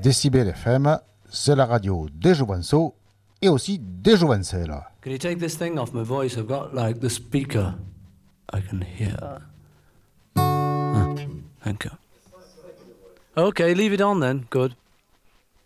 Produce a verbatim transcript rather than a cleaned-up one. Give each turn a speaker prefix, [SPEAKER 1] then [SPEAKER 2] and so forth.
[SPEAKER 1] Décibel F M, c'est la radio des Jouvenceaux et aussi des Jouvencelles.
[SPEAKER 2] Can you take this thing off my voice? I've got like the speaker. I can hear. Ah, thank you. Okay, leave it on then. Good.